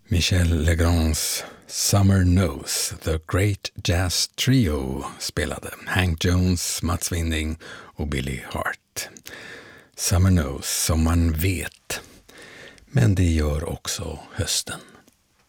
Michel Legrands Summer Knows, The Great Jazz Trio spelade. Hank Jones, Mats Winding och Billy Hart. Summer Knows, som man vet. Men det gör också hösten.